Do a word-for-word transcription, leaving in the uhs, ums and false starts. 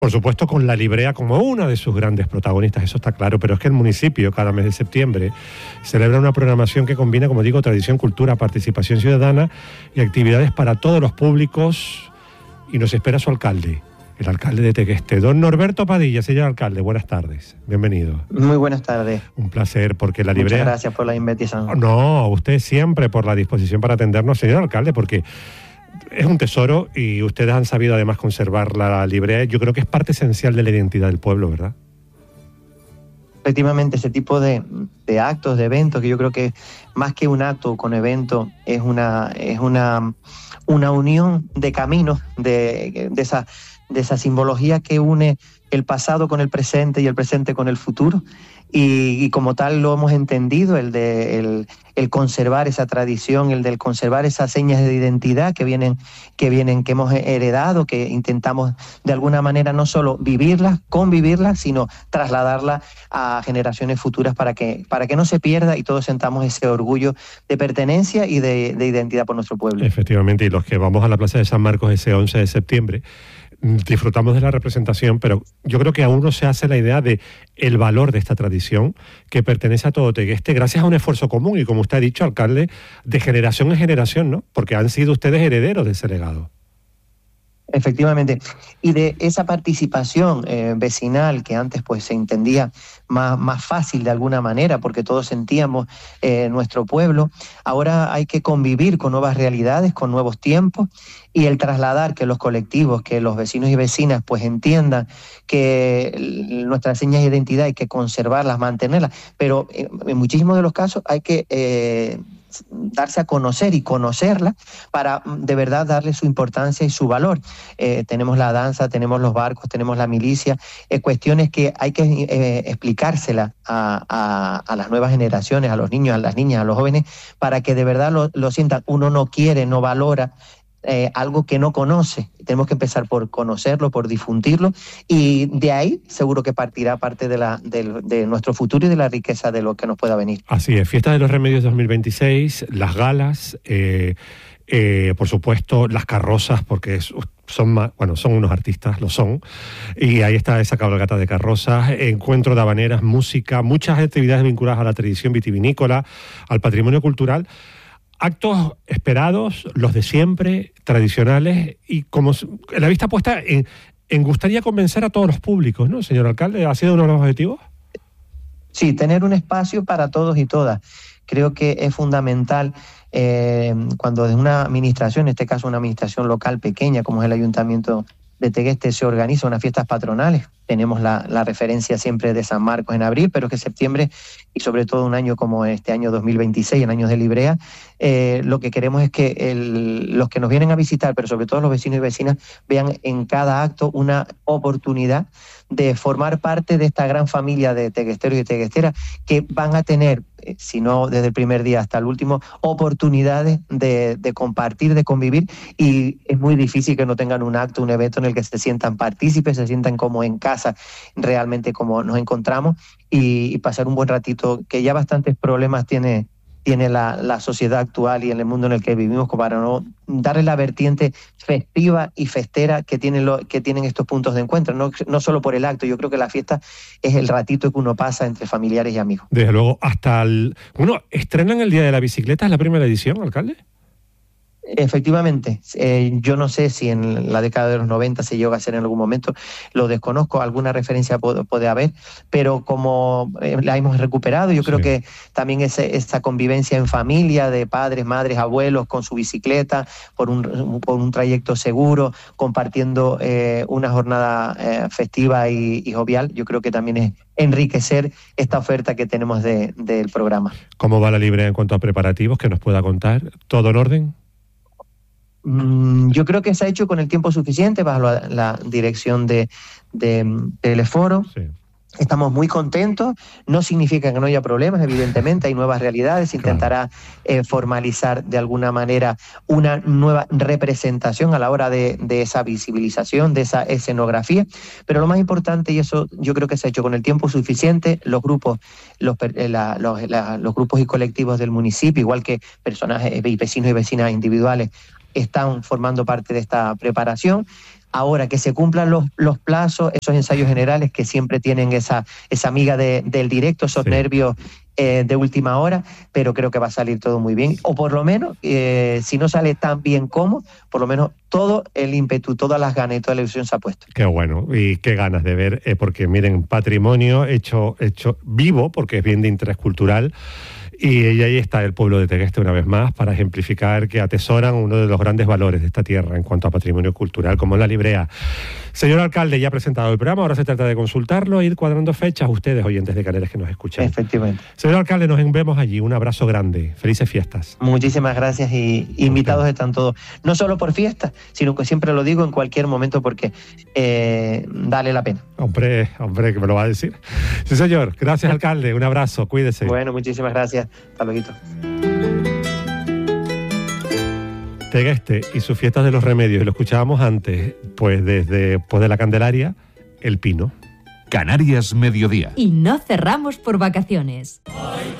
Por supuesto, con la Librea como una de sus grandes protagonistas, eso está claro, pero es que el municipio cada mes de septiembre celebra una programación que combina, como digo, tradición, cultura, participación ciudadana y actividades para todos los públicos, y nos espera su alcalde, el alcalde de Tegueste, don Norberto Padilla. Señor alcalde, buenas tardes, bienvenido. Muy buenas tardes. Un placer, porque la Librea... Muchas gracias por la invitación. No, usted siempre por la disposición para atendernos, señor alcalde, porque... es un tesoro y ustedes han sabido además conservar la Librea. Yo creo que es parte esencial de la identidad del pueblo, ¿verdad? Efectivamente, ese tipo de, de actos, de eventos, que yo creo que más que un acto con evento, es una, es una, una unión de caminos, de, de, esa, de esa simbología que une el pasado con el presente y el presente con el futuro. Y, y como tal lo hemos entendido, el de el, el conservar esa tradición, el del conservar esas señas de identidad que vienen, que vienen, que hemos heredado, que intentamos de alguna manera no solo vivirlas, convivirlas, sino trasladarlas a generaciones futuras para que, para que no se pierda y todos sentamos ese orgullo de pertenencia y de, de identidad por nuestro pueblo. Efectivamente, y los que vamos a la Plaza de San Marcos ese once de septiembre, disfrutamos de la representación, pero yo creo que aún no se hace la idea de el valor de esta tradición que pertenece a todo Tegueste, gracias a un esfuerzo común y, como usted ha dicho, alcalde, de generación en generación, ¿no? Porque han sido ustedes herederos de ese legado. Efectivamente, y de esa participación eh, vecinal que antes pues se entendía más, más fácil de alguna manera porque todos sentíamos eh, nuestro pueblo, ahora hay que convivir con nuevas realidades, con nuevos tiempos, y el trasladar que los colectivos, que los vecinos y vecinas pues entiendan que nuestras señas de identidad hay que conservarlas, mantenerlas, pero eh, en muchísimos de los casos hay que... Eh, darse a conocer y conocerla para de verdad darle su importancia y su valor. Eh, tenemos la danza, tenemos los barcos, tenemos la milicia, eh, cuestiones que hay que eh, explicárselas a, a, a las nuevas generaciones, a los niños, a las niñas, a los jóvenes, para que de verdad lo, lo sientan. Uno no quiere, no valora Eh, algo que no conoce. Tenemos que empezar por conocerlo, por difundirlo, y de ahí seguro que partirá parte de, la, de, de nuestro futuro y de la riqueza de lo que nos pueda venir. Así es, Fiesta de los Remedios dos mil veintiséis, las galas, eh, eh, por supuesto las carrozas, porque es, son, bueno, son unos artistas, lo son, y ahí está esa cabalgata de carrozas, encuentro de habaneras, música, muchas actividades vinculadas a la tradición vitivinícola, al patrimonio cultural. Actos esperados, los de siempre, tradicionales, y como la vista puesta en, en gustaría convencer a todos los públicos, ¿no, señor alcalde? ¿Ha sido uno de los objetivos? Sí, tener un espacio para todos y todas. Creo que es fundamental eh, cuando de una administración, en este caso una administración local pequeña, como es el Ayuntamiento de Tegueste, se organiza unas fiestas patronales. Tenemos la, la referencia siempre de San Marcos en abril, pero que septiembre, y sobre todo un año como este año dos mil veintiséis, en años de Librea, eh, lo que queremos es que el, los que nos vienen a visitar, pero sobre todo los vecinos y vecinas, vean en cada acto una oportunidad de formar parte de esta gran familia de teguesteros y teguesteras que van a tener, eh, si no desde el primer día hasta el último, oportunidades de, de compartir, de convivir, y es muy difícil que no tengan un acto, un evento en el que se sientan partícipes, se sientan como en casa, realmente como nos encontramos, y, y pasar un buen ratito, que ya bastantes problemas tiene tiene la, la sociedad actual y en el mundo en el que vivimos, como para no darle la vertiente festiva y festera que tienen, lo, que tienen estos puntos de encuentro, no, no solo por el acto. Yo creo que la fiesta es el ratito que uno pasa entre familiares y amigos. Desde luego, hasta el... Bueno, ¿estrenan el Día de la Bicicleta? ¿Es la primera edición, alcalde? Efectivamente, eh, yo no sé si en la década de los noventa se llegó a hacer en algún momento, lo desconozco, alguna referencia puede, puede haber, pero como eh, la hemos recuperado, yo sí. creo que también ese, esa convivencia en familia de padres, madres, abuelos con su bicicleta por un, por un trayecto seguro, compartiendo eh, una jornada eh, festiva y, y jovial, yo creo que también es enriquecer esta oferta que tenemos de, del programa. ¿Cómo va la Librea en cuanto a preparativos? ¿Que nos pueda contar? ¿Todo en orden? Yo creo que se ha hecho con el tiempo suficiente bajo la, la dirección de, de Teleforo. Sí. Estamos muy contentos, no significa que no haya problemas, evidentemente hay nuevas realidades, se intentará eh, formalizar de alguna manera una nueva representación a la hora de, de esa visibilización, de esa escenografía, pero lo más importante, y eso yo creo que se ha hecho con el tiempo suficiente, los grupos, los, la, los, la, los grupos y colectivos del municipio, igual que personajes, vecinos y vecinas individuales, están formando parte de esta preparación. Ahora, que se cumplan los, los plazos, esos ensayos generales que siempre tienen esa, esa miga de, del directo, esos sí. nervios eh, de última hora, pero creo que va a salir todo muy bien. O por lo menos, eh, si no sale tan bien como, por lo menos todo el ímpetu, todas las ganas y toda la ilusión se ha puesto. Qué bueno, y qué ganas de ver, eh, porque miren, patrimonio hecho, hecho vivo, porque es bien de interés cultural. Y ahí está el pueblo de Tegueste una vez más para ejemplificar que atesoran uno de los grandes valores de esta tierra en cuanto a patrimonio cultural, como es la librea. Señor alcalde, ya ha presentado el programa, ahora se trata de consultarlo e ir cuadrando fechas, ustedes, oyentes de Canarias que nos escuchan. Efectivamente. Señor alcalde, nos vemos allí. Un abrazo grande. Felices fiestas. Muchísimas gracias y invitados están todos. No solo por fiestas, sino que siempre lo digo en cualquier momento porque eh, vale la pena. Hombre, hombre, que me lo va a decir. Sí, señor. Gracias, alcalde. Un abrazo. Cuídese. Bueno, muchísimas gracias. Hasta luego. Tegueste y sus fiestas de los remedios, y lo escuchábamos antes, pues desde pues de la Candelaria, el Pino. Canarias Mediodía. Y no cerramos por vacaciones.